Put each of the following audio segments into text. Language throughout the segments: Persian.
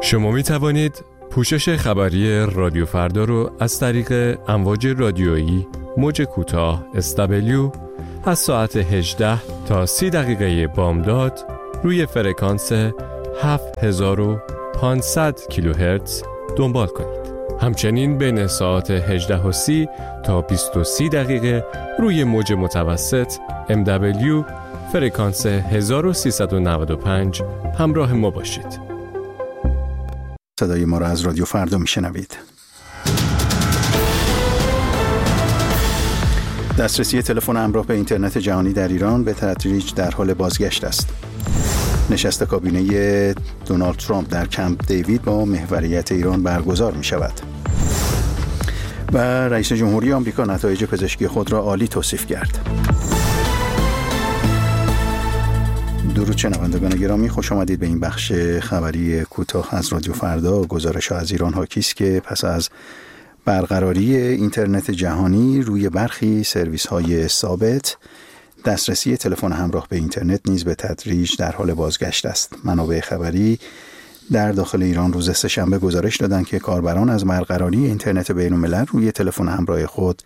شما می توانید پوشش خبری رادیو فردا رو از طریق امواج رادیویی موج کوتاه SW از ساعت 18 تا 30 دقیقه بامداد روی فرکانس 7500 کیلوهرتز دنبال کنید. همچنین بین ساعت 18:30 تا 20:30 دقیقه روی موج متوسط MW فرکانس 1395 همراه ما باشید. صدای ما را از رادیو فردا میشنوید. دسترسی تلفن همراه به اینترنت جهانی در ایران به تدریج در حال بازگشت است. نشست کابینه دونالد ترامپ در کمپ دیوید با محوریت ایران برگزار می شود. و رئیس جمهوری آمریکا نتایج پزشکی خود را عالی توصیف کرد. درود شنوندگان گرامی، خوش آمدید به این بخش خبری کوتاه از رادیو فردا. گزارش از ایران حاکی است که پس از برقراری اینترنت جهانی روی برخی سرویس های ثابت، دسترسی تلفن همراه به اینترنت نیز به تدریج در حال بازگشت است. منابع خبری در داخل ایران روز سه‌شنبه گزارش دادند که کاربران از برقراری اینترنت بین‌الملل روی تلفن همراه خود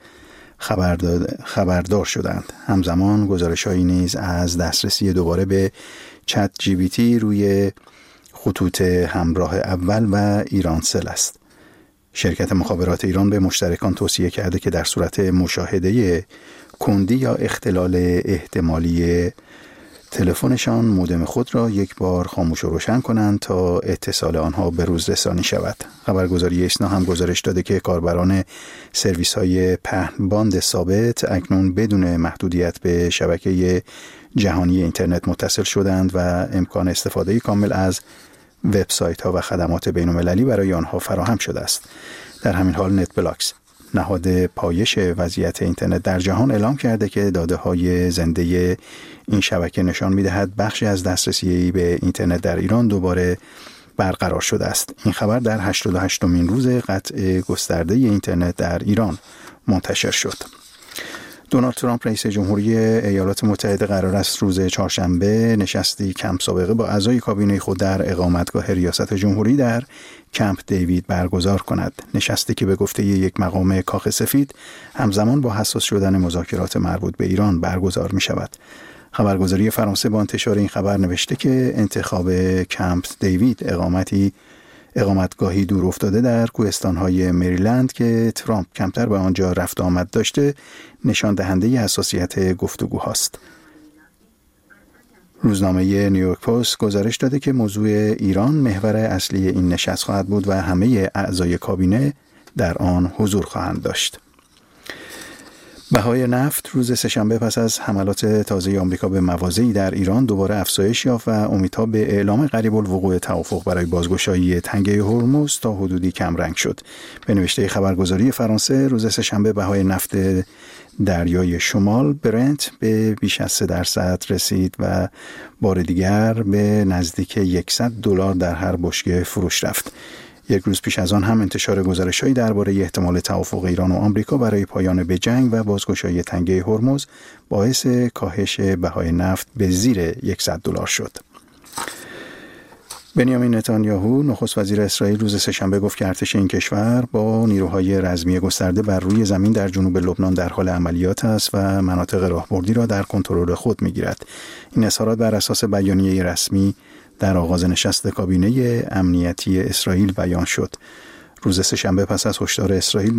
خبردار شدند. همزمان گزارش‌هایی نیز از دسترسی دوباره به چت جی پی تی روی خطوط همراه اول و ایرانسل است. شرکت مخابرات ایران به مشترکان توصیه کرده که در صورت مشاهده کندی یا اختلال احتمالی تلفنشان مودم خود را یک بار خاموش و روشن کنند تا اتصال آنها به روز رسانی شود. خبرگزاری ایسنا هم گزارش داده که کاربران سرویس های پهنباند ثابت اکنون بدون محدودیت به شبکه جهانی اینترنت متصل شدند و امکان استفاده کامل از وبسایت ها و خدمات بین المللی برای آنها فراهم شده است. در همین حال نت بلاکس، نهاد پایش وضعیت اینترنت در جهان، اعلام کرده که داده‌های زنده این شبکه نشان می‌دهد بخشی از دسترسی به اینترنت در ایران دوباره برقرار شده است. این خبر در 88مین روز قطع گسترده اینترنت در ایران منتشر شد. دونالد ترامپ رئیس جمهوری ایالات متحده قرار است روز چهارشنبه نشستی کم سابقه با اعضای کابینه خود در اقامتگاه ریاست جمهوری در کمپ دیوید برگزار کند. نشستی که به گفته یک مقام کاخ سفید همزمان با حساس شدن مذاکرات مربوط به ایران برگزار می شود. خبرگزاری فرانسه با انتشار این خبر نوشته که انتخاب کمپ دیوید، اقامتگاهی دور افتاده در کوهستان‌های مریلند که ترامپ کمتر به آنجا رفت آمد داشته، نشان دهنده حساسیت گفتگوهاست. روزنامه نیویورک پست گزارش داده که موضوع ایران محور اصلی این نشست خواهد بود و همه اعضای کابینه در آن حضور خواهند داشت. بهای نفت روز سه‌شنبه پس از حملات تازه آمریکا به مواضعی در ایران دوباره افزایش یافت و امیدها به اعلام قریب الوقوع توافق برای بازگشایی تنگه هرمز تا حدودی کمرنگ شد. به نوشته خبرگزاری فرانسه روز سه‌شنبه بهای نفت دریای شمال برنت به بیش از 3% رسید و بار دیگر به نزدیک $100 در هر بشکه فروش رفت. یک روز پیش از آن هم انتشار گزارش‌هایی درباره احتمال توافق ایران و آمریکا برای پایان به جنگ و بازگشایی تنگه هرمز باعث کاهش بهای نفت به زیر $100 شد. بنیامین نتانیاهو نخست وزیر اسرائیل روز سه‌شنبه گفت که ارتش این کشور با نیروهای رزمی گسترده بر روی زمین در جنوب لبنان در حال عملیات است و مناطق راهبردی را در کنترل خود می‌گیرد. این اظهارات بر اساس بیانیه رسمی در آغاز نشست کابینه امنیتی اسرائیل بیان شد. روز سه‌شنبه پس از هشدار اسرائیل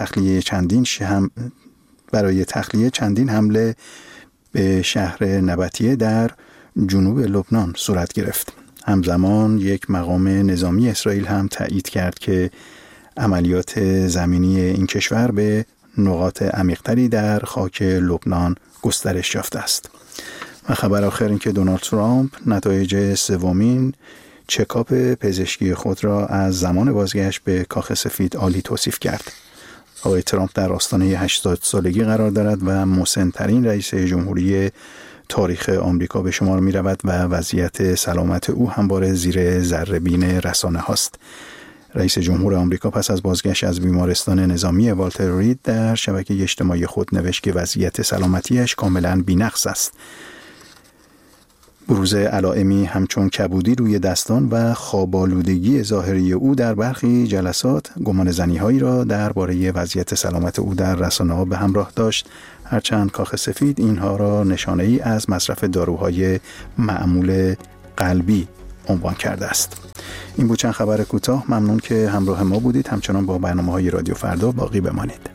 برای تخلیه چندین حمله به شهر نبطیه در جنوب لبنان صورت گرفت. همزمان یک مقام نظامی اسرائیل هم تایید کرد که عملیات زمینی این کشور به نقاط عمیق‌تری در خاک لبنان گسترش یافته است. و خبر آخر این که دونالد ترامپ نتایج سومین چکاپ پزشکی خود را از زمان بازگشت به کاخ سفید عالی توصیف کرد. آقای ترامپ در آستانه 80 سالگی قرار دارد و مسن‌ترین رئیس جمهوری تاریخ آمریکا به شمار می رود و وضعیت سلامت او همواره زیر ذره‌بین رسانه هاست. رئیس جمهور آمریکا پس از بازگشت از بیمارستان نظامی والتر رید در شبکه اجتماعی خود نوشت که وضعیت سلامتیش کاملا بی‌نقص است. بروز علائمی همچون کبودی روی دستان و خواب‌آلودگی ظاهری او در برخی جلسات گمان زنی‌هایی را درباره وضعیت سلامت او در رسانه‌ها به همراه داشت، هرچند کاخ سفید اینها را نشانه‌ای از مصرف داروهای معمول قلبی عنوان کرده است. این بود چند خبر کوتاه. ممنون که همراه ما بودید. همچنان با برنامه‌های رادیو فردا باقی بمانید.